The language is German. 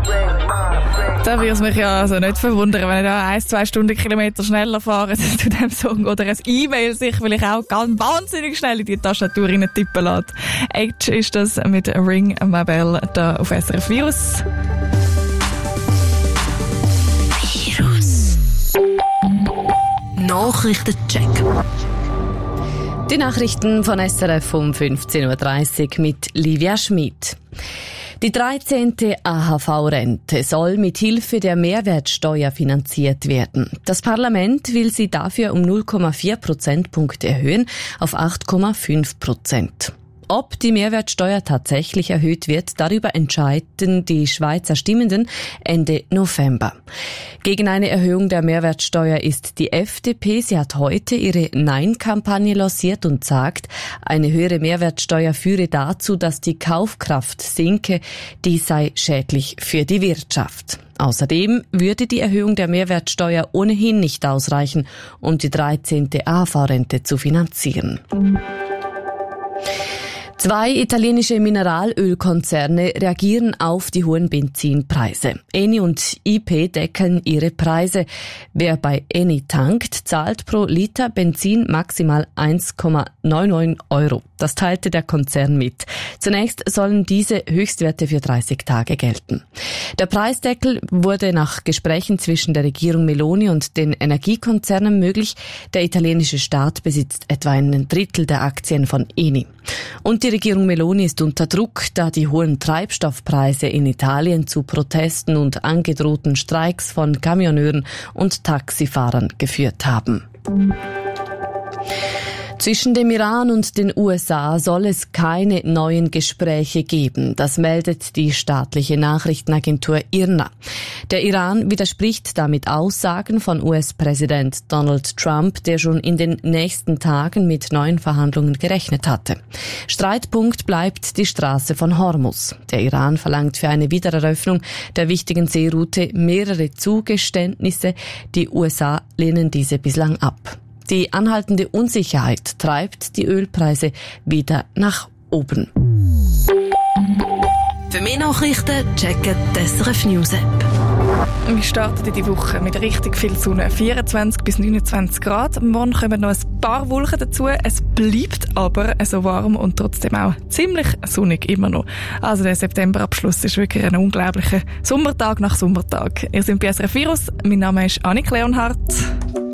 Da würde es mich ja also nicht verwundern, wenn ich da 1-2 Stundenkilometer schneller fahre zu dem Song oder ein E-Mail sich, weil ich auch ganz wahnsinnig schnell in die Tastatur rein tippen lasse. Edge ist das mit Ring My Bell da auf SRF Virus. Nachrichtencheck. Die Nachrichten von SRF um 15.30 Uhr mit Livia Schmid. Die 13. AHV-Rente soll mit Hilfe der Mehrwertsteuer finanziert werden. Das Parlament will sie dafür um 0,4 Prozentpunkte erhöhen auf 8,5%. Ob die Mehrwertsteuer tatsächlich erhöht wird, darüber entscheiden die Schweizer Stimmenden Ende November. Gegen eine Erhöhung der Mehrwertsteuer ist die FDP. Sie hat heute ihre Nein-Kampagne lanciert und sagt, eine höhere Mehrwertsteuer führe dazu, dass die Kaufkraft sinke. Dies sei schädlich für die Wirtschaft. Außerdem würde die Erhöhung der Mehrwertsteuer ohnehin nicht ausreichen, um die 13. AHV-Rente zu finanzieren. 2 italienische Mineralölkonzerne reagieren auf die hohen Benzinpreise. Eni und IP deckeln ihre Preise. Wer bei Eni tankt, zahlt pro Liter Benzin maximal 1,99 €. Das teilte der Konzern mit. Zunächst sollen diese Höchstwerte für 30 Tage gelten. Der Preisdeckel wurde nach Gesprächen zwischen der Regierung Meloni und den Energiekonzernen möglich. Der italienische Staat besitzt etwa 1/3 der Aktien von Eni. Und die Regierung Meloni ist unter Druck, da die hohen Treibstoffpreise in Italien zu Protesten und angedrohten Streiks von Kamioneuren und Taxifahrern geführt haben. Zwischen dem Iran und den USA soll es keine neuen Gespräche geben. Das meldet die staatliche Nachrichtenagentur IRNA. Der Iran widerspricht damit Aussagen von US-Präsident Donald Trump, der schon in den nächsten Tagen mit neuen Verhandlungen gerechnet hatte. Streitpunkt bleibt die Straße von Hormuz. Der Iran verlangt für eine Wiedereröffnung der wichtigen Seeroute mehrere Zugeständnisse. Die USA lehnen diese bislang ab. Die anhaltende Unsicherheit treibt die Ölpreise wieder nach oben. Für mehr Nachrichten checken die SRF News App. Wir starten die Woche mit richtig viel Sonne. 24 bis 29 Grad. Morgen kommen noch ein paar Wolken dazu. Es bleibt aber so warm und trotzdem auch ziemlich sonnig immer noch. Also der Septemberabschluss ist wirklich ein unglaublicher Sommertag nach Sommertag. Ihr seid bei SRF Virus. Mein Name ist Annik Leonhardt.